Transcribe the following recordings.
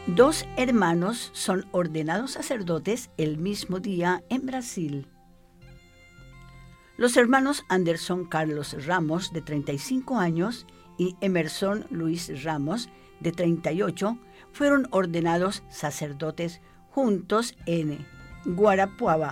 Dos hermanos son ordenados sacerdotes el mismo día en Brasil. Los hermanos Anderson Carlos Ramos, de 35 años, y Emerson Luis Ramos, de 38, fueron ordenados sacerdotes juntos en Guarapuava,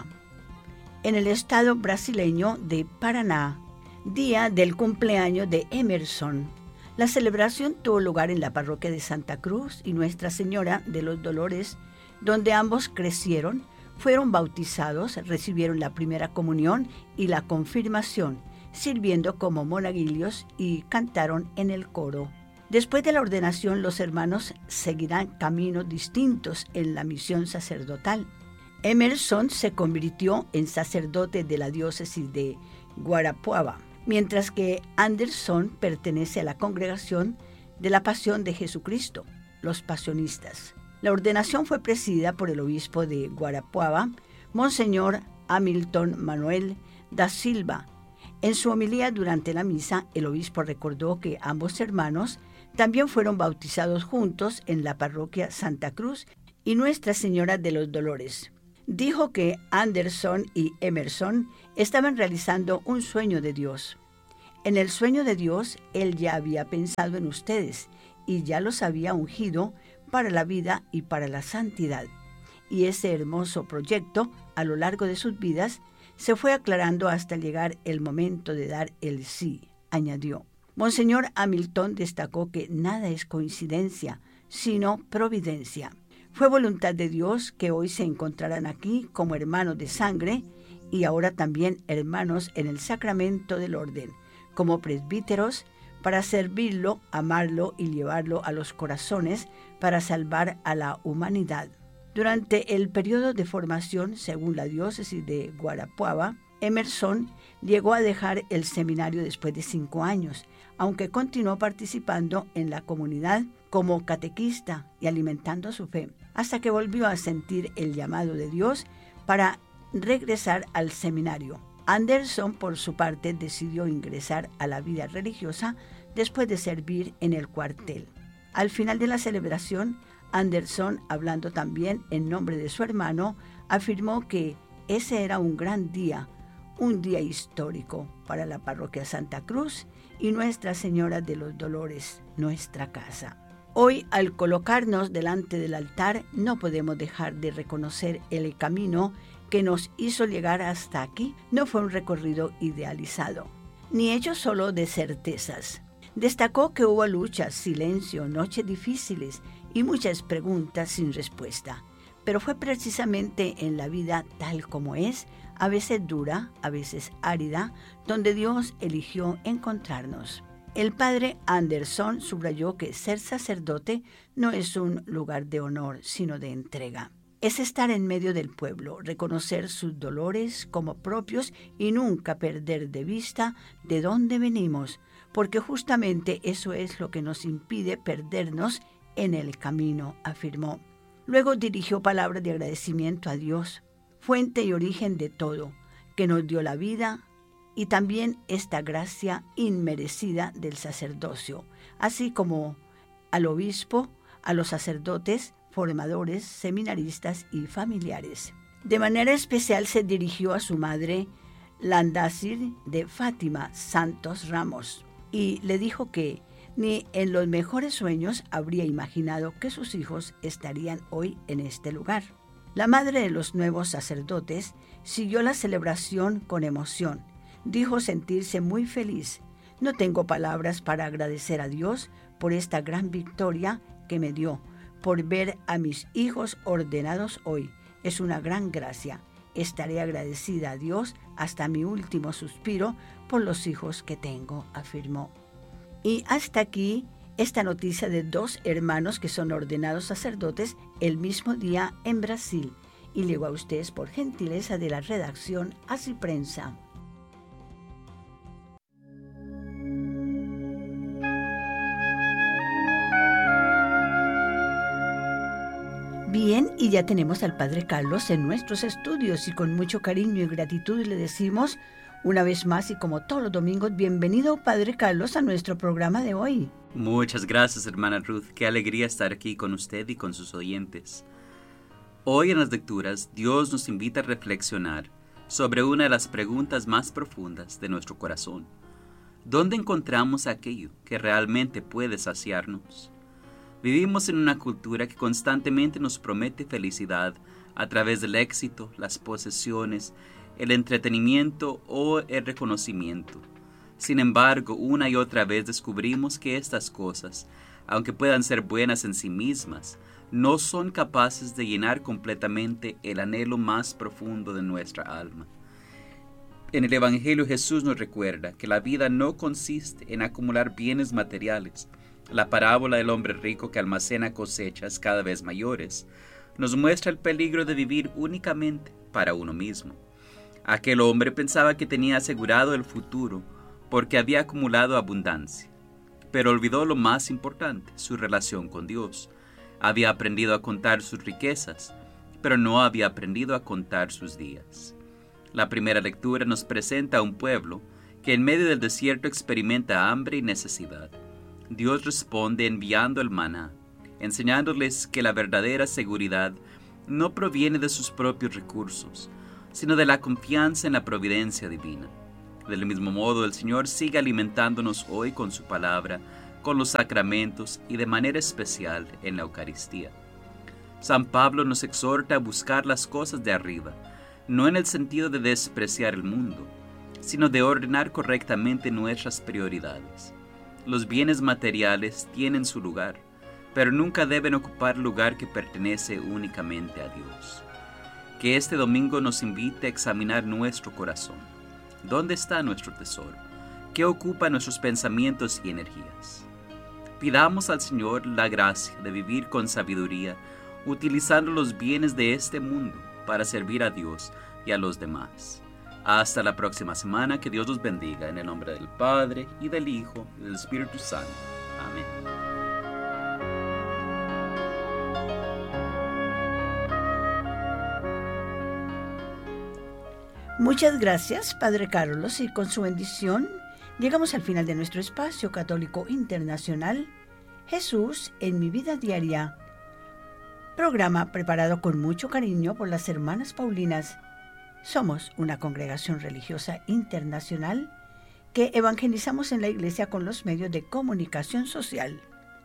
en el estado brasileño de Paraná, día del cumpleaños de Emerson. La celebración tuvo lugar en la parroquia de Santa Cruz y Nuestra Señora de los Dolores, donde ambos crecieron, fueron bautizados, recibieron la primera comunión y la confirmación, sirviendo como monaguillos y cantaron en el coro. Después de la ordenación, los hermanos seguirán caminos distintos en la misión sacerdotal. Emerson se convirtió en sacerdote de la diócesis de Guarapuava, mientras que Anderson pertenece a la congregación de la Pasión de Jesucristo, los pasionistas. La ordenación fue presidida por el obispo de Guarapuava, Monseñor Hamilton Manuel da Silva. En su homilía durante la misa, el obispo recordó que ambos hermanos también fueron bautizados juntos en la parroquia Santa Cruz y Nuestra Señora de los Dolores. Dijo que Anderson y Emerson estaban realizando un sueño de Dios. En el sueño de Dios, Él ya había pensado en ustedes y ya los había ungido para la vida y para la santidad. Y ese hermoso proyecto, a lo largo de sus vidas, se fue aclarando hasta llegar el momento de dar el sí, añadió. Monseñor Hamilton destacó que nada es coincidencia, sino providencia. Fue voluntad de Dios que hoy se encontraran aquí como hermanos de sangre y ahora también hermanos en el sacramento del orden, como presbíteros, para servirlo, amarlo y llevarlo a los corazones para salvar a la humanidad. Durante el periodo de formación, según la diócesis de Guarapuava, Emerson llegó a dejar el seminario después de 5 años, aunque continuó participando en la comunidad como catequista y alimentando su fe, hasta que volvió a sentir el llamado de Dios para regresar al seminario. Anderson, por su parte, decidió ingresar a la vida religiosa después de servir en el cuartel. Al final de la celebración, Anderson, hablando también en nombre de su hermano, afirmó que ese era un gran día, un día histórico para la parroquia Santa Cruz y Nuestra Señora de los Dolores, nuestra casa. Hoy, al colocarnos delante del altar, no podemos dejar de reconocer el camino que nos hizo llegar hasta aquí. No fue un recorrido idealizado, ni hecho solo de certezas. Destacó que hubo luchas, silencio, noches difíciles y muchas preguntas sin respuesta. Pero fue precisamente en la vida tal como es, a veces dura, a veces árida, donde Dios eligió encontrarnos. El padre Anderson subrayó que ser sacerdote no es un lugar de honor, sino de entrega. Es estar en medio del pueblo, reconocer sus dolores como propios y nunca perder de vista de dónde venimos, porque justamente eso es lo que nos impide perdernos en el camino, afirmó. Luego dirigió palabras de agradecimiento a Dios, fuente y origen de todo, que nos dio la vida y también esta gracia inmerecida del sacerdocio, así como al obispo, a los sacerdotes, formadores, seminaristas y familiares. De manera especial se dirigió a su madre, Landacir de Fátima Santos Ramos, y le dijo que ni en los mejores sueños habría imaginado que sus hijos estarían hoy en este lugar. La madre de los nuevos sacerdotes siguió la celebración con emoción. Dijo sentirse muy feliz. No tengo palabras para agradecer a Dios por esta gran victoria que me dio, por ver a mis hijos ordenados hoy. Es una gran gracia. Estaré agradecida a Dios hasta mi último suspiro por los hijos que tengo, afirmó. Y hasta aquí esta noticia de 2 hermanos que son ordenados sacerdotes el mismo día en Brasil. Y llegó a ustedes por gentileza de la redacción Así Prensa. Bien, y ya tenemos al Padre Carlos en nuestros estudios y con mucho cariño y gratitud le decimos una vez más y como todos los domingos, bienvenido Padre Carlos a nuestro programa de hoy. Muchas gracias, hermana Ruth. Qué alegría estar aquí con usted y con sus oyentes. Hoy en las lecturas, Dios nos invita a reflexionar sobre una de las preguntas más profundas de nuestro corazón. ¿Dónde encontramos aquello que realmente puede saciarnos? Vivimos en una cultura que constantemente nos promete felicidad a través del éxito, las posesiones, el entretenimiento o el reconocimiento. Sin embargo, una y otra vez descubrimos que estas cosas, aunque puedan ser buenas en sí mismas, no son capaces de llenar completamente el anhelo más profundo de nuestra alma. En el Evangelio Jesús nos recuerda que la vida no consiste en acumular bienes materiales. La parábola del hombre rico que almacena cosechas cada vez mayores nos muestra el peligro de vivir únicamente para uno mismo. Aquel hombre pensaba que tenía asegurado el futuro porque había acumulado abundancia, pero olvidó lo más importante, su relación con Dios. Había aprendido a contar sus riquezas, pero no había aprendido a contar sus días. La primera lectura nos presenta a un pueblo que en medio del desierto experimenta hambre y necesidad. Dios responde enviando el maná, enseñándoles que la verdadera seguridad no proviene de sus propios recursos, sino de la confianza en la providencia divina. Del mismo modo, el Señor sigue alimentándonos hoy con su palabra, con los sacramentos y de manera especial en la Eucaristía. San Pablo nos exhorta a buscar las cosas de arriba, no en el sentido de despreciar el mundo, sino de ordenar correctamente nuestras prioridades. Los bienes materiales tienen su lugar, pero nunca deben ocupar lugar que pertenece únicamente a Dios. Que este domingo nos invite a examinar nuestro corazón. ¿Dónde está nuestro tesoro? ¿Qué ocupa nuestros pensamientos y energías? Pidamos al Señor la gracia de vivir con sabiduría, utilizando los bienes de este mundo para servir a Dios y a los demás. Hasta la próxima semana, que Dios los bendiga, en el nombre del Padre, y del Hijo, y del Espíritu Santo. Amén. Muchas gracias, Padre Carlos, y con su bendición llegamos al final de nuestro espacio católico internacional, Jesús en mi vida diaria. Programa preparado con mucho cariño por las hermanas Paulinas. Somos una congregación religiosa internacional que evangelizamos en la iglesia con los medios de comunicación social.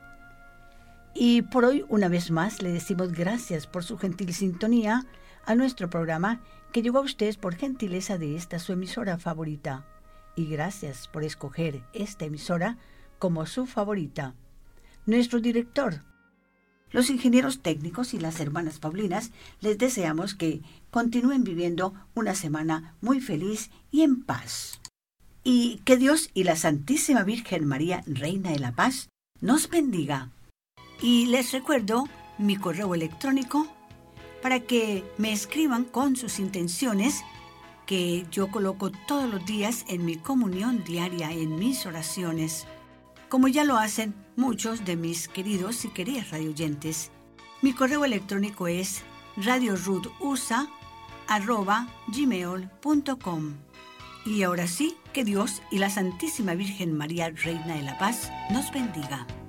Y por hoy, una vez más, le decimos gracias por su gentil sintonía a nuestro programa que llegó a ustedes por gentileza de esta su emisora favorita. Y gracias por escoger esta emisora como su favorita. Nuestro director, los ingenieros técnicos y las hermanas Paulinas, les deseamos que continúen viviendo una semana muy feliz y en paz. Y que Dios y la Santísima Virgen María, Reina de la Paz, nos bendiga. Y les recuerdo mi correo electrónico para que me escriban con sus intenciones que yo coloco todos los días en mi comunión diaria, en mis oraciones, como ya lo hacen muchos de mis queridos y queridas radioyentes. Mi correo electrónico es radioruthusa@gmail.com. Y ahora sí, que Dios y la Santísima Virgen María, Reina de la Paz, nos bendiga.